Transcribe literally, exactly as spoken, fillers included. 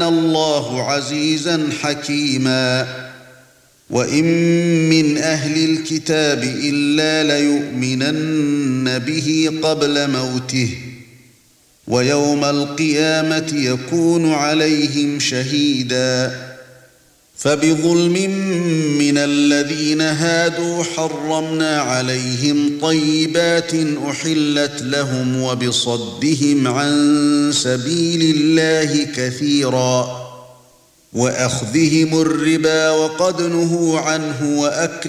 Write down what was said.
اللَّهُ عَزِيزًا حَكِيمًا وَإِن مِّنْ أَهْلِ الْكِتَابِ إِلَّا لَيُؤْمِنَنَّ بِهِ قَبْلَ مَوْتِهِ وَيَوْمَ الْقِيَامَةِ يَكُونُ عَلَيْهِمْ شَهِيدًا فَبِظُلْمٍ مِّنَ الَّذِينَ هَادُوا حَرَّمْنَا عَلَيْهِمْ طَيِّبَاتٍ أُحِلَّتْ لَهُمْ وَبِصَدِّهِمْ عَن سَبِيلِ اللَّهِ كَثِيرًا وَأَخْذِهِمُ الرِّبَا وَقَدْ نُهُوا عَنْهُ وَأَكْلِهِمْ